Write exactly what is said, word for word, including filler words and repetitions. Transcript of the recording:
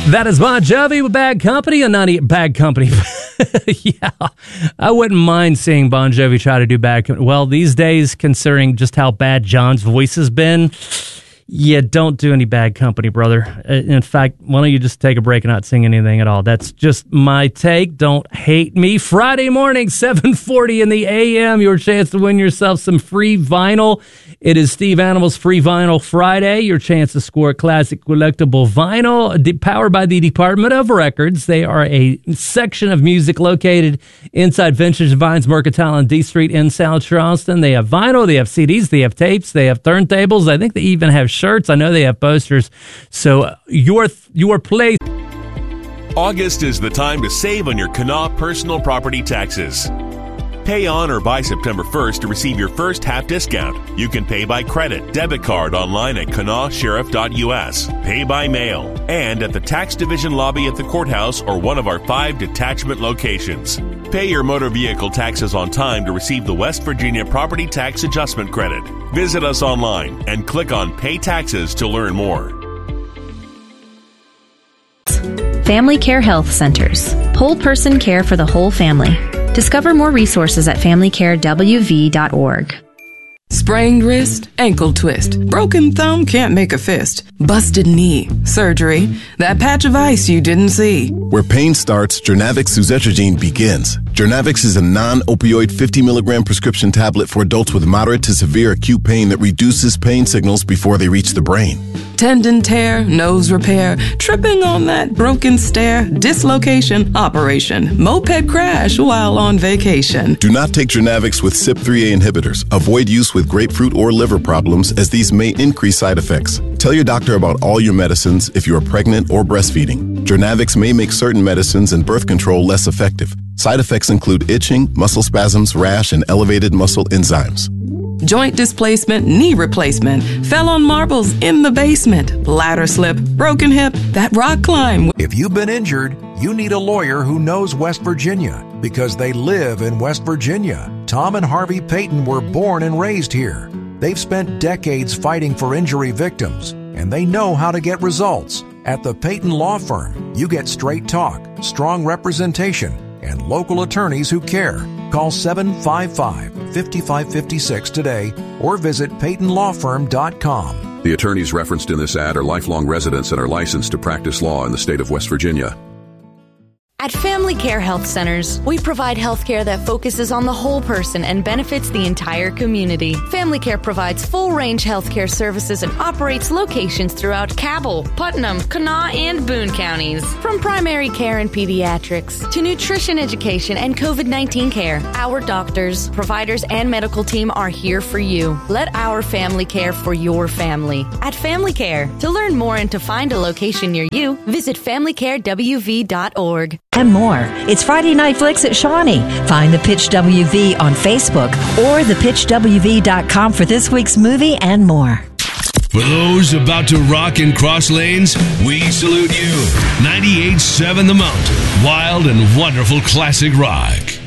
That is Bon Jovi with Bad Company. And not Bad Company. Yeah, I wouldn't mind seeing Bon Jovi try to do Bad Company. Well, these days, considering just how bad John's voice has been, yeah, don't do any Bad Company, brother. In fact, why don't you just take a break and not sing anything at all? That's just my take. Don't hate me. Friday morning, seven forty in the A M, your chance to win yourself some free vinyl. It is Steve Animal's Free Vinyl Friday. Your chance to score a classic collectible vinyl de- powered by the Department of Records. They are a section of music located inside Vintage Vines Mercantile on D Street in South Charleston. They have vinyl, they have C Ds, they have tapes, they have turntables. I think they even have shirts. I know they have posters. So your your place. August is the time to save on your Kanawha personal property taxes. Pay on or by September first to receive your first half discount. You can pay by credit, debit card online at kanawha sheriff dot u s, pay by mail, and at the tax division lobby at the courthouse or one of our five detachment locations. Pay your motor vehicle taxes on time to receive the West Virginia Property Tax Adjustment Credit. Visit us online and click on Pay Taxes to learn more. Family Care Health Centers. Whole person care for the whole family. Discover more resources at family care w v dot org. Sprained wrist, ankle twist, broken thumb, can't make a fist, busted knee, surgery, that patch of ice you didn't see. Where pain starts, Jernavix suzetrigine begins. Jernavix is a non-opioid fifty milligram prescription tablet for adults with moderate to severe acute pain that reduces pain signals before they reach the brain. Tendon tear, nose repair, tripping on that broken stair, dislocation, operation, moped crash while on vacation. Do not take Jernavix with C Y P three A inhibitors. Avoid use with grapefruit or liver problems, as these may increase side effects. Tell your doctor about all your medicines if you are pregnant or breastfeeding. Jernavix may make certain medicines and birth control less effective. Side effects include itching, muscle spasms, rash, and elevated muscle enzymes. Joint displacement, knee replacement, fell on marbles in the basement, ladder slip, broken hip, that rock climb. If you've been injured, you need a lawyer who knows West Virginia because they live in West Virginia. Tom and Harvey Payton were born and raised here. They've spent decades fighting for injury victims, and they know how to get results. At the Payton Law Firm, you get straight talk, strong representation, and local attorneys who care. Call seven five five, five five five six today or visit payton law firm dot com. The attorneys referenced in this ad are lifelong residents and are licensed to practice law in the state of West Virginia. At Family Care Health Centers, we provide health care that focuses on the whole person and benefits the entire community. Family Care provides full-range health care services and operates locations throughout Cabell, Putnam, Kanawha, and Boone counties. From primary care and pediatrics to nutrition education and covid nineteen care, our doctors, providers, and medical team are here for you. Let our family care for your family. At Family Care, to learn more and to find a location near you, visit family care w v dot org. And more. It's Friday Night Flicks at Shawnee. Find the Pitch W V on Facebook or the pitch w v dot com for this week's movie and more. For those about to rock and cross lanes, we salute you. ninety-eight point seven The Mountain. Wild and wonderful classic rock.